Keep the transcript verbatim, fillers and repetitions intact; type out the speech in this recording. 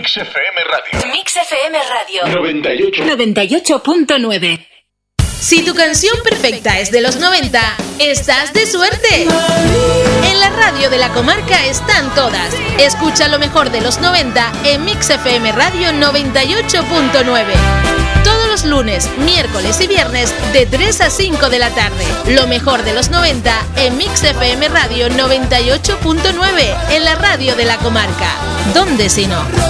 Mix F M Radio. Mix F M Radio. noventa y ocho. noventa y ocho punto nueve. Si tu canción perfecta es de los noventa, estás de suerte. En la radio de la comarca están todas. Escucha lo mejor de los noventa en Mix F M Radio noventa y ocho punto nueve. Todos los lunes, miércoles y viernes de tres a cinco de la tarde. Lo mejor de los noventa en Mix F M Radio noventa y ocho punto nueve, en la radio de la comarca. ¿Dónde si no?